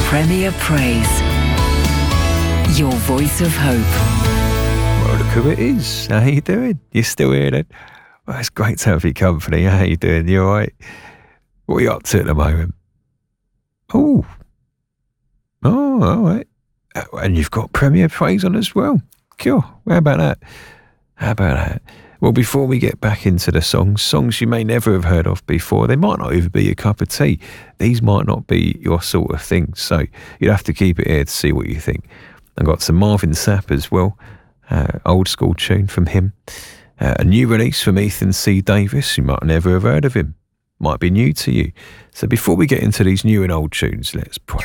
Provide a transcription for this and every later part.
Premier Praise. Your voice of hope. Well, look who it is. How you doing? You still here then? Well, it's great to have your company. How you doing? You all right? What are you up to at the moment? Oh, all right. And you've got Premier Praise on as well. Cool. How about that? Well, before we get back into the songs you may never have heard of before, they might not even be your cup of tea. These might not be your sort of thing, so you'd have to keep it here to see what you think. I've got some Marvin Sapp as well, old school tune from him. A new release from Ethan C. Davis. You might never have heard of him. Might be new to you. So before we get into these new and old tunes, let's pray.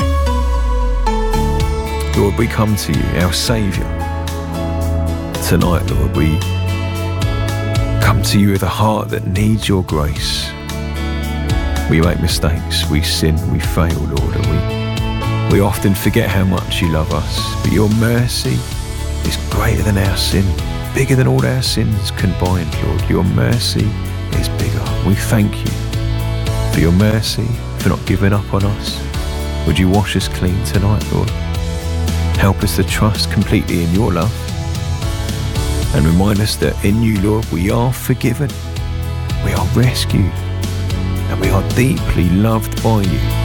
Lord, we come to you, our Saviour. Tonight, Lord, we come to you with a heart that needs your grace. We make mistakes, we sin, we fail, Lord, and we often forget how much you love us. But your mercy is greater than our sin, bigger than all our sins combined, Lord. Your mercy is bigger. We thank you for your mercy, for not giving up on us. Would you wash us clean tonight, Lord? Help us to trust completely in your love. And remind us that in you, Lord, we are forgiven, we are rescued, and we are deeply loved by you.